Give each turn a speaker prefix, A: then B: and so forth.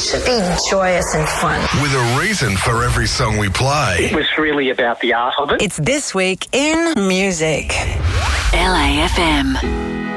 A: should be joyous and fun.
B: With a reason for every song we play.
C: It was really about the art of it.
D: It's This Week in Music.
E: LAFM.